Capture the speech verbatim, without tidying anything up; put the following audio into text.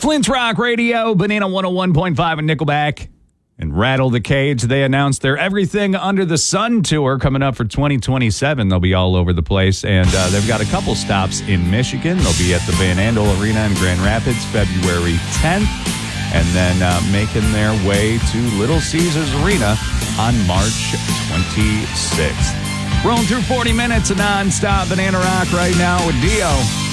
Flint's Rock Radio, Banana one oh one point five and Nickelback. And Rattle the Cage, they announced their Everything Under the Sun tour coming up for twenty twenty-seven. They'll be all over the place, and uh, they've got a couple stops in Michigan. They'll be at the Van Andel Arena in Grand Rapids February tenth, and then uh, making their way to Little Caesars Arena on March twenty-sixth. Rolling through forty minutes of nonstop Banana Rock right now with Dio.